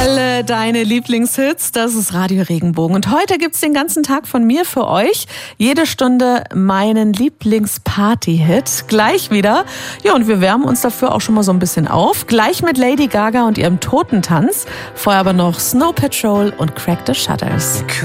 Alle deine Lieblingshits, das ist Radio Regenbogen. Und heute gibt's den ganzen Tag von mir für euch. Jede Stunde meinen Lieblingsparty-Hit. Gleich wieder. Ja, und wir wärmen uns dafür auch schon mal so ein bisschen auf. Gleich mit Lady Gaga und ihrem Totentanz. Vorher aber noch Snow Patrol und Crack the Shutters.